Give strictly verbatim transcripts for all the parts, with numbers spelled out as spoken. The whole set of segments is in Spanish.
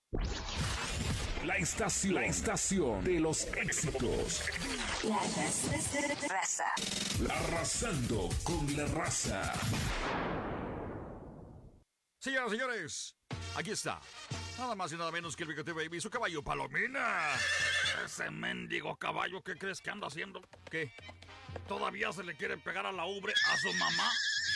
La estación, la estación de los éxitos. La raza. Arrasando con la raza. Señoras y señores, aquí está. Nada más y nada menos que el Bigote Baby, su caballo Palomina. Ese mendigo caballo, ¿qué crees que anda haciendo? ¿Qué? ¿Todavía se le quiere pegar a la ubre a su mamá?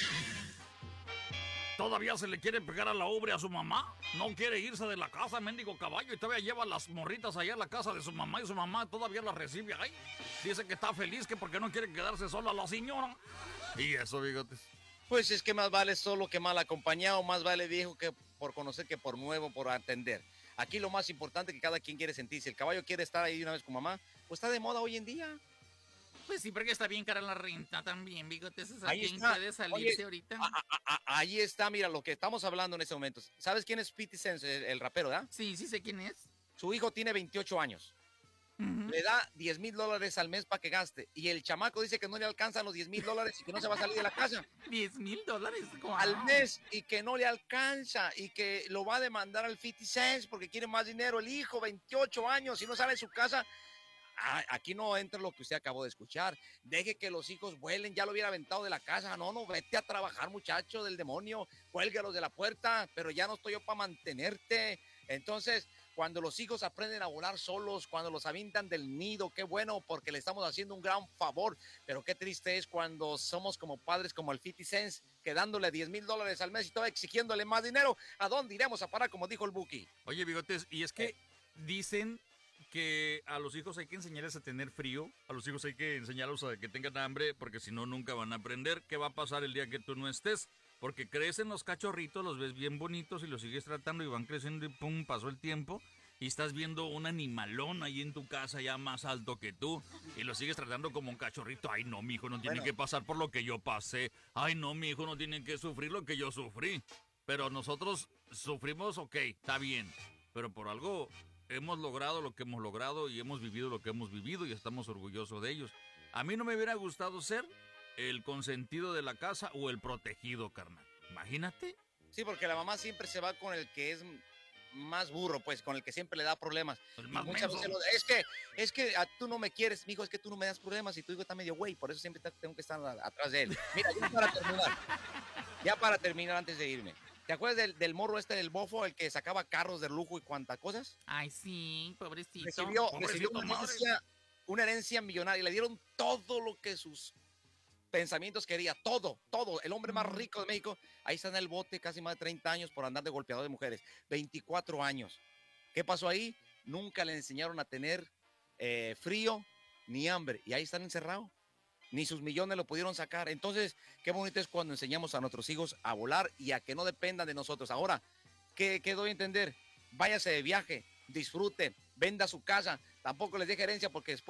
¿Todavía se le quiere pegar a la ubre a su mamá? No quiere irse de la casa, mendigo caballo, y todavía lleva las morritas allá a la casa de su mamá, y su mamá todavía las recibe ahí. Dice que está feliz, que porque no quiere quedarse sola la señora. Y eso, Bigotes. Pues es que más vale solo que mal acompañado, más vale viejo que por conocer que por nuevo, por atender. Aquí lo más importante es que cada quien quiere sentirse. El caballo quiere estar ahí una vez con mamá, pues está de moda hoy en día. Pues sí, porque está bien cara la renta también, Bigotes. ¿A Ahí quién está. puede salirse Oye, ahorita? A, a, a, ahí está, mira, lo que estamos hablando en este momento. ¿Sabes quién es fifty Cent, el, el rapero, verdad? Sí, sí sé quién es. Su hijo tiene veintiocho años. Uh-huh. Le da diez mil dólares al mes para que gaste. Y el chamaco dice que no le alcanzan los diez mil dólares y que no se va a salir de la casa. ¿diez mil dólares? Wow. Al mes, y que no le alcanza y que lo va a demandar al fifty Cent porque quiere más dinero. El hijo, veintiocho años, y no sale de su casa. Ah, aquí no entra lo que usted acabó de escuchar. Deje que los hijos vuelen, ya lo hubiera aventado de la casa. No, no, vete a trabajar, muchacho del demonio. Cuélgalos de la puerta, pero ya no estoy yo para mantenerte. Entonces, cuando los hijos aprenden a volar solos, cuando los avientan del nido, qué bueno, porque le estamos haciendo un gran favor. Pero qué triste es cuando somos como padres como el fifty Cent, que dándole diez mil dólares al mes y todo exigiéndole más dinero. ¿A dónde iremos a parar, como dijo el Buki? Oye, Bigotes, y es que eh. dicen que a los hijos hay que enseñarles a tener frío, a los hijos hay que enseñarlos a que tengan hambre, porque si no, nunca van a aprender. ¿Qué va a pasar el día que tú no estés? Porque crecen los cachorritos, los ves bien bonitos y los sigues tratando y van creciendo y pum, pasó el tiempo y estás viendo un animalón ahí en tu casa ya más alto que tú y lo sigues tratando como un cachorrito. Ay, no, mi hijo no tiene bueno. que pasar por lo que yo pasé. Ay, no, mi hijo no tiene que sufrir lo que yo sufrí. Pero nosotros sufrimos, ok, está bien, pero por algo hemos logrado lo que hemos logrado y hemos vivido lo que hemos vivido y estamos orgullosos de ellos. A mí no me hubiera gustado ser el consentido de la casa o el protegido, carnal. Imagínate. Sí, porque la mamá siempre se va con el que es más burro, pues, con el que siempre le da problemas. El más muchas veces lo, es que, es que a, tú no me quieres, mijo, es que tú no me das problemas y tu hijo está medio güey, por eso siempre tengo que estar a, atrás de él. Mira, ya para terminar, ya para terminar antes de irme. ¿Te acuerdas del, del morro este del bofo, el que sacaba carros de lujo y cuantas cosas? Ay, sí, pobrecito. Recibió, pobrecito recibió una, herencia, una herencia millonaria. Le dieron todo lo que sus pensamientos quería. Todo, todo. El hombre más rico de México. Ahí está en el bote casi más de treinta años por andar de golpeador de mujeres. veinticuatro años. ¿Qué pasó ahí? Nunca le enseñaron a tener eh, frío ni hambre. Y ahí están encerrados. Ni sus millones lo pudieron sacar. Entonces, qué bonito es cuando enseñamos a nuestros hijos a volar y a que no dependan de nosotros. Ahora, ¿qué, qué doy a entender? Váyase de viaje, disfrute, venda su casa, tampoco les deje herencia porque después